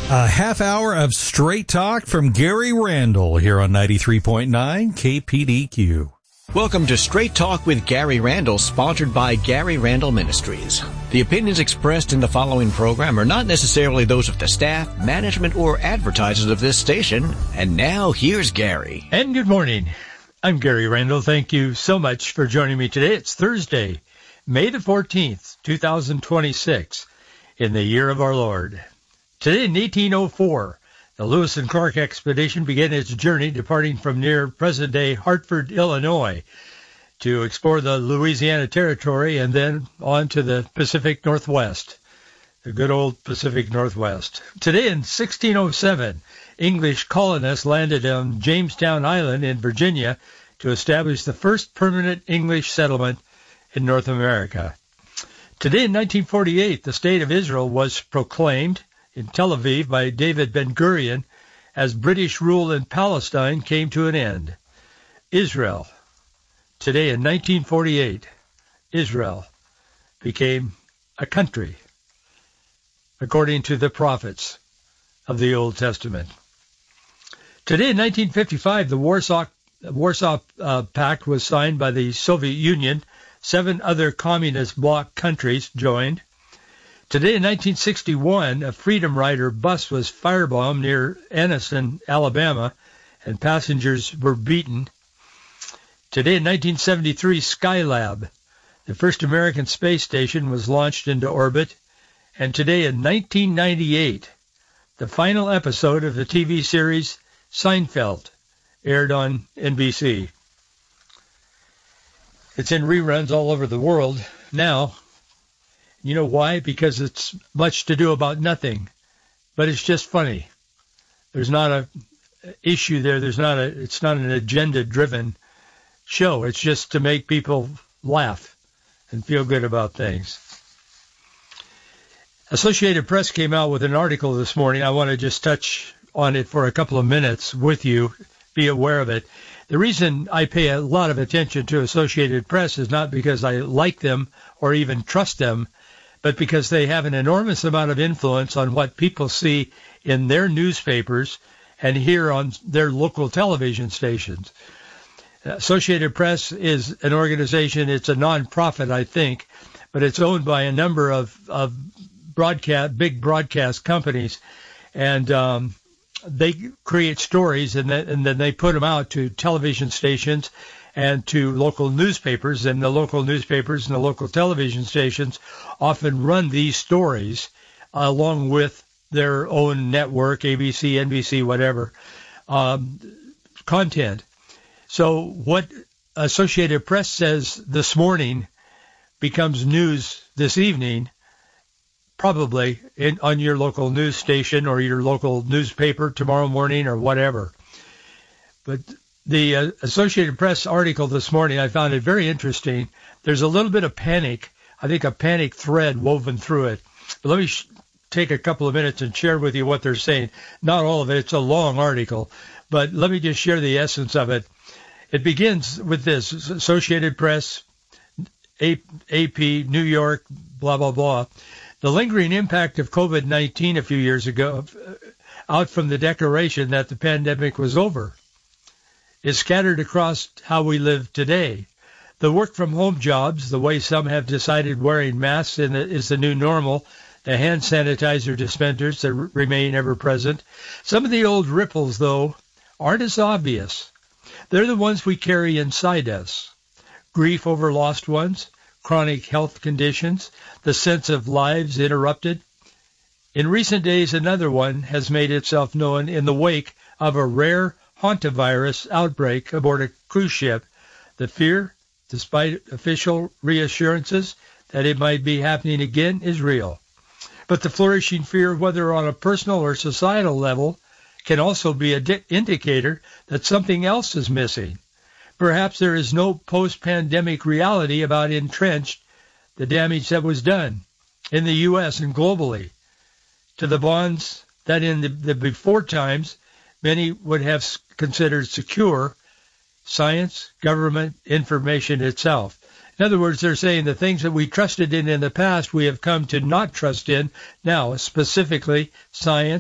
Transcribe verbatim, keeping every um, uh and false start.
A half hour of straight talk from Gary Randall here on ninety-three point nine K P D Q. Welcome to Straight Talk with Gary Randall, sponsored by Gary Randall Ministries. The opinions expressed in the following program are not necessarily those of the staff, management, or advertisers of this station. And now, here's Gary. And good morning. I'm Gary Randall. Thank you so much for joining me today. It's Thursday, May the fourteenth, two thousand twenty-six, in the year of our Lord. Today in eighteen oh four, the Lewis and Clark expedition began its journey departing from near present-day Hartford, Illinois, to explore the Louisiana Territory and then on to the Pacific Northwest, the good old Pacific Northwest. Today in sixteen oh seven, English colonists landed on Jamestown Island in Virginia to establish the first permanent English settlement in North America. Today in nineteen forty-eight, the State of Israel was proclaimed in Tel Aviv by David Ben-Gurion as British rule in Palestine came to an end. Israel, today in nineteen forty-eight, Israel became a country, according to the prophets of the Old Testament. Today in nineteen fifty-five, the Warsaw, Warsaw uh, Pact was signed by the Soviet Union. Seven other communist bloc countries joined. Today in nineteen sixty-one, a Freedom Rider bus was firebombed near Anniston, Alabama, and passengers were beaten. Today in nineteen seventy-three, Skylab, the first American space station, was launched into orbit. And today in nineteen ninety-eight, the final episode of the T V series Seinfeld aired on N B C. It's in reruns all over the world now. You know why? Because it's much to do about nothing, but it's just funny. There's not a issue there. There's not a. It's not an agenda-driven show. It's just to make people laugh and feel good about things. Associated Press came out with an article this morning. I want to just touch on it for a couple of minutes with you. Be aware of it. The reason I pay a lot of attention to Associated Press is not because I like them or even trust them, but because they have an enormous amount of influence on what people see in their newspapers and hear on their local television stations. Associated Press is an organization, it's a nonprofit, I think, but it's owned by a number of, of broadcast, big broadcast companies, and um, they create stories and then, and then they put them out to television stations and to local newspapers, and the local newspapers and the local television stations often run these stories along with their own network, A B C, N B C, whatever, um, content. So what Associated Press says this morning becomes news this evening, probably in, on your local news station or your local newspaper tomorrow morning or whatever. But the uh, Associated Press article this morning, I found it very interesting. There's a little bit of panic, I think a panic thread woven through it. But let me sh- take a couple of minutes and share with you what they're saying. Not all of it, it's a long article, but let me just share the essence of it. It begins with this: Associated Press, A P, New York, blah, blah, blah. The lingering impact of COVID nineteen a few years ago, out from the declaration that the pandemic was over, is scattered across how we live today. The work-from-home jobs, the way some have decided wearing masks is the new normal, the hand sanitizer dispensers that r- remain ever-present. Some of the old ripples, though, aren't as obvious. They're the ones we carry inside us. Grief over lost ones, chronic health conditions, the sense of lives interrupted. In recent days, another one has made itself known in the wake of a rare hantavirus outbreak aboard a cruise ship. The fear, despite official reassurances that it might be happening again, is real. But the flourishing fear, whether on a personal or societal level, can also be an di- indicator that something else is missing. Perhaps there is no post-pandemic reality about entrenched the damage that was done in the U S and globally to the bonds that in the, the before times many would have considered secure: science, government, information itself. In other words, they're saying the things that we trusted in in the past, we have come to not trust in now, specifically science,